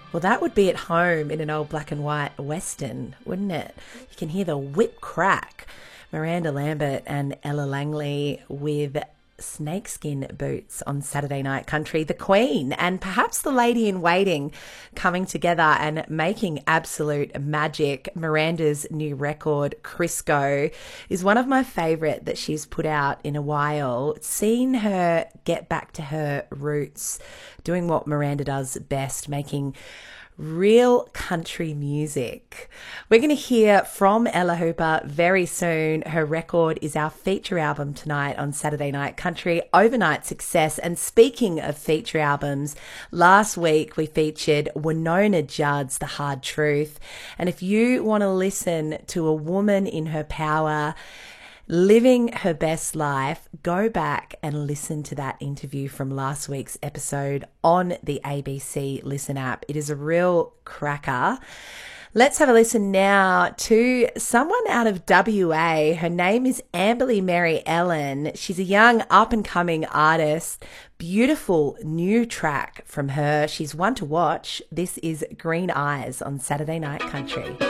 Well, that would be at home in an old black and white Western, wouldn't it? You can hear the whip crack. Miranda Lambert and Ella Langley with snakeskin boots on Saturday Night Country. The Queen and perhaps the Lady in Waiting coming together and making absolute magic. Miranda's new record, Crisco, is one of my favourite that she's put out in a while. Seeing her get back to her roots, doing what Miranda does best, making real country music. We're going to hear from Ella Hooper very soon. Her record is our feature album tonight on Saturday Night Country, overnight success. And speaking of feature albums, last week we featured Winona Judd's The Hard Truth. And if you want to listen to a woman in her power, living her best life, go back and listen to that interview from last week's episode on the ABC Listen app. It is a real cracker. Let's have a listen now to someone out of WA. Her name is Amberly Mary Ellen. She's a young up-and-coming artist. Beautiful new track from her. She's one to watch. This is Green Eyes on Saturday Night Country.